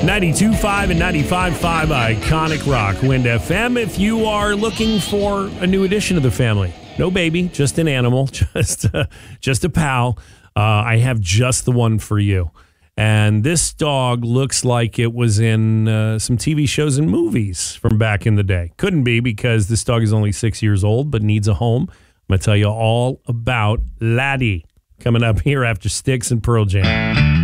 92.5 and 95.5 Iconic Rock, Wind FM. If you are looking for a new addition to the family, no baby, just an animal, just a pal, I have just the one for you. And this dog looks like it was in some TV shows and movies from back in the day. Couldn't be, because this dog is only 6 years old, but needs a home. I'm going to tell you all about Laddie coming up here after Styx and Pearl Jam.